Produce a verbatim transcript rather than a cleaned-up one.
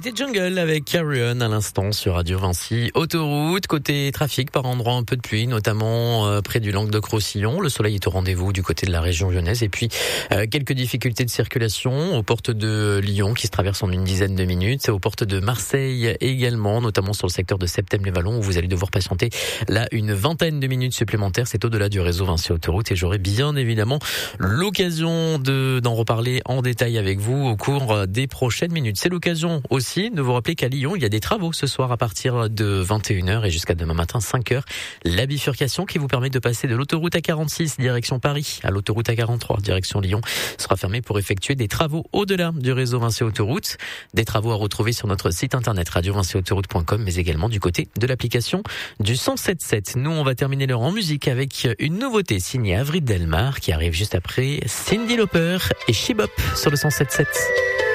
C'était Jungle avec Carry On à l'instant sur Radio Vinci. Autoroute, côté trafic, par endroit un peu de pluie, notamment euh, près du Languedoc-Roussillon. Le soleil est au rendez-vous du côté de la région lyonnaise. Et puis, euh, quelques difficultés de circulation aux portes de Lyon qui se traversent en une dizaine de minutes. Aux portes de Marseille également, notamment sur le secteur de Septem-les-Vallons où vous allez devoir patienter là une vingtaine de minutes supplémentaires. C'est au-delà du réseau Vinci Autoroute et j'aurai bien évidemment l'occasion de d'en reparler en détail avec vous au cours des prochaines minutes. C'est l'occasion aussi de vous rappeler qu'à Lyon, il y a des travaux ce soir à partir de vingt et une heures et jusqu'à demain matin cinq heures. La bifurcation qui vous permet de passer de l'autoroute A quarante-six direction Paris à l'autoroute A quarante-trois direction Lyon sera fermée pour effectuer des travaux au-delà du réseau Vinci Autoroute. Des travaux à retrouver sur notre site internet radio vinci autoroute point com mais également du côté de l'application du cent sept sept. Nous, on va terminer l'heure en musique avec une nouveauté signée Avril Delmar qui arrive juste après Cyndi Lauper et She Bop sur le cent sept sept.